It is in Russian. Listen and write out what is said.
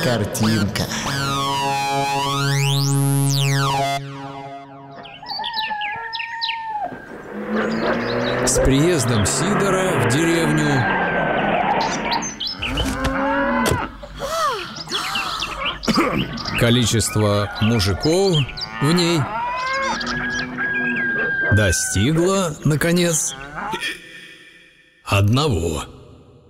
Картинка. С приездом Сидора в деревню количество мужиков в ней достигло, наконец, одного.